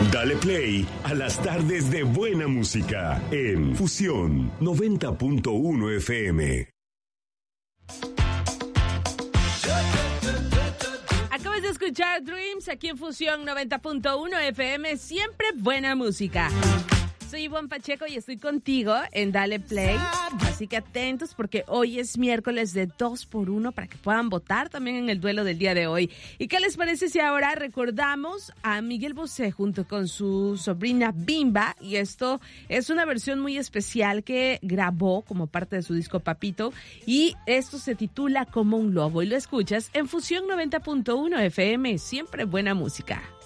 Dale play a las tardes de buena música en Fusión 90.1 FM. Acabas de escuchar Dreams aquí en Fusión 90.1 FM, siempre buena música. Soy Ivonne Pacheco y estoy contigo en Dale Play, así que atentos porque hoy es miércoles de 2x1 para que puedan votar también en el duelo del día de hoy. ¿Y qué les parece si ahora recordamos a Miguel Bosé junto con su sobrina Bimba? Y esto es una versión muy especial que grabó como parte de su disco Papito y esto se titula Como un lobo y lo escuchas en Fusión 90.1 FM, siempre buena música.